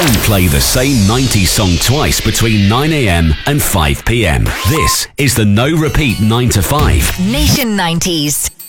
don't play the same 90s song twice between 9am and 5pm. This is the No Repeat 9 to 5. Nation 90s.